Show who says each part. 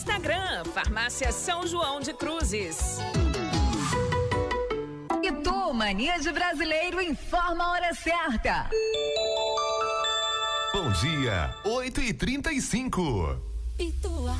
Speaker 1: Instagram, Farmácia São João de Cruzes.
Speaker 2: Itu, Mania de Brasileiro, informa a hora certa.
Speaker 3: Bom dia, 8h35.
Speaker 4: Itu